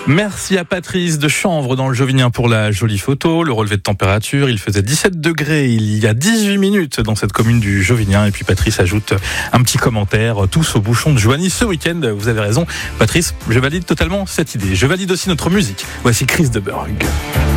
Merci à Patrice de Chanvre dans le Jovinien pour la jolie photo. Le relevé de température, il faisait 17 degrés il y a 18 minutes dans cette commune du Jovinien. Et puis Patrice ajoute un petit commentaire, tous au bouchon de Joigny ce week-end. Vous avez raison Patrice, je valide totalement cette idée. Je valide aussi notre musique. Voici Chris de Burgh.